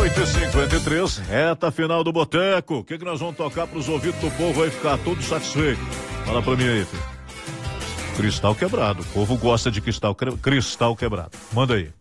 8h53, reta final do Boteco. O que nós vamos tocar pros ouvidos do povo aí ficar todo satisfeito? Fala pra mim aí, filho. Cristal quebrado. O povo gosta de cristal quebrado. Manda aí.